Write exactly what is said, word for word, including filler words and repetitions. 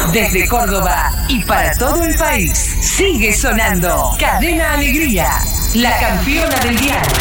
Desde Córdoba y para todo el país, sigue sonando Cadena Alegría, la campeona del dial.